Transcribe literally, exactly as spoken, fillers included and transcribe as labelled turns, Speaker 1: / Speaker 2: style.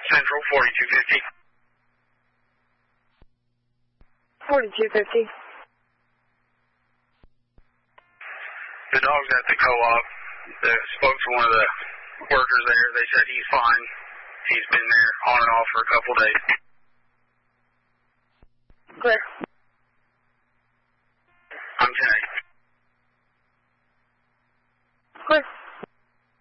Speaker 1: Central, forty-two fifty.
Speaker 2: forty-two fifty.
Speaker 1: The dog's at the co-op. The spoke to one of the workers there. They said he's fine. He's been there on and off for a couple days.
Speaker 2: Clear.